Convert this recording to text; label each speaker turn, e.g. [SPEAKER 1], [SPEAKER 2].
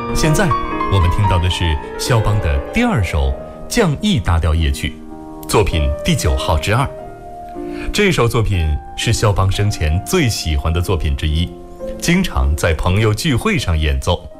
[SPEAKER 1] 现在我们听到的是肖邦的第2首降 E 大调夜曲，作品第9号之2。这首作品是肖邦生前最喜欢的作品之一，经常在朋友聚会上演奏。